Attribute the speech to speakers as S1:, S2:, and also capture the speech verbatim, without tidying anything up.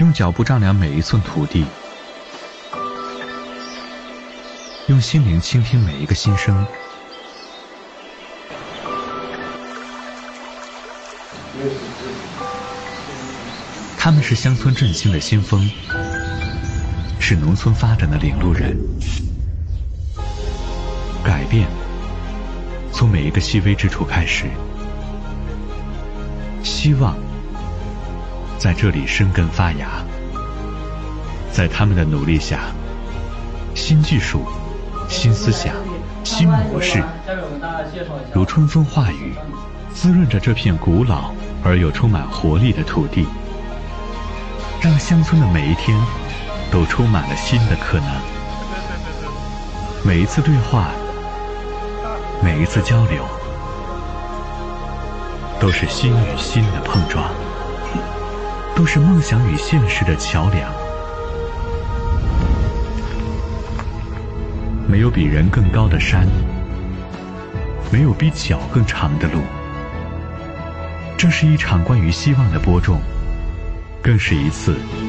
S1: 用脚步丈量每一寸土地，用心灵倾听每一个心声。他们是乡村振兴的先锋，是农村发展的领路人。改变从每一个细微之处开始，希望在这里生根发芽。在他们的努力下，新技术、新思想、新模式如春风化雨，滋润着这片古老而又充满活力的土地，让乡村的每一天都充满了新的可能。每一次对话，每一次交流，都是心与心的碰撞，都是梦想与现实的桥梁。没有比人更高的山，没有比脚更长的路。这是一场关于希望的播种，更是一次